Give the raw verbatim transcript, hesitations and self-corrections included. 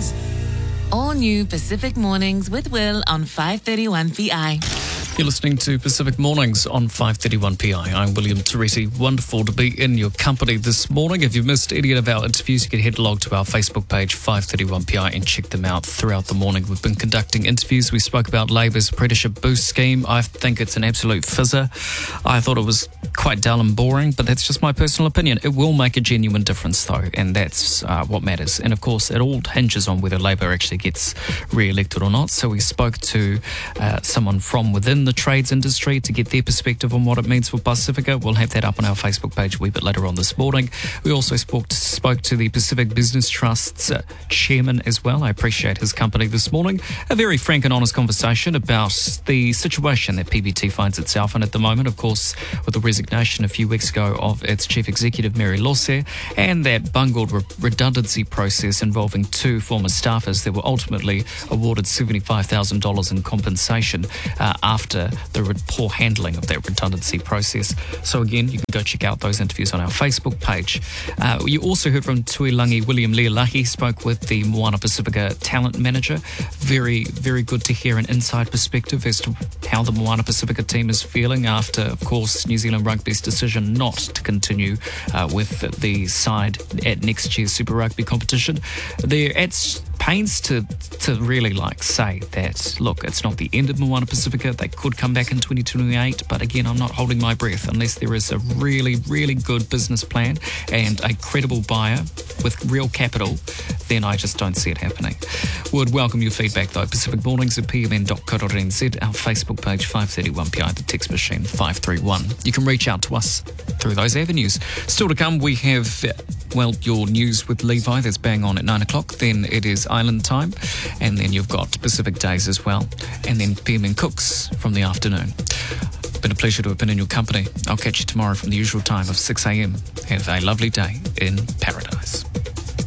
Mornings. All new Pacific Mornings with Will on five thirty-one P I. You're listening to Pacific Mornings on five thirty-one P I. I'm William Teresi. Wonderful to be in your company this morning. If you've missed any of our interviews, you can head along to our Facebook page, five thirty-one P I, and check them out throughout the morning. We've been conducting interviews. We spoke about Labour's apprenticeship boost scheme. I think it's an absolute fizzer. I thought it was quite dull and boring, but that's just my personal opinion. It will make a genuine difference, though, and that's uh, what matters. And, of course, it all hinges on whether Labour actually gets re-elected or not. So we spoke to uh, someone from within the trades industry to get their perspective on what it means for Pacifica. We'll have that up on our Facebook page a wee bit later on this morning. We also spoke to, spoke to the Pacific Business Trust's uh, chairman as well. I appreciate his company this morning. A very frank and honest conversation about the situation that P B T finds itself in at the moment, of course, with the resignation a few weeks ago of its chief executive, Mary Lawser, and that bungled re- redundancy process involving two former staffers that were ultimately awarded seventy-five thousand dollars in compensation uh, after the re- poor handling of that redundancy process. So again, you can go check out those interviews on our Facebook page. Uh, you also heard from Tuilangi William Leolahi, spoke with the Moana Pacifica talent manager. Very, very good to hear an inside perspective as to how the Moana Pacifica team is feeling after, of course, New Zealand Rugby's decision not to continue uh, with the side at next year's Super Rugby competition. They're at pains to to really like say that, look, it's not the end of Moana Pacifica. They could come back in twenty twenty-eight, but again, I'm not holding my breath unless there is a really, really good business plan and a credible buyer with real capital. Then I just don't see it happening. Would welcome your feedback though. Pacific Mornings at p m n dot co dot n z, our Facebook page five thirty-one P I, the text machine five three one. You can reach out to us through those avenues. Still to come, we have, well, your news with Levi. That's bang on at nine o'clock. Then it is Island time, and then you've got Pacific Days as well, and then P M N Cooks from the afternoon. Been a pleasure to have been in your company. I'll catch you tomorrow from the usual time of six a m. Have a lovely day in paradise.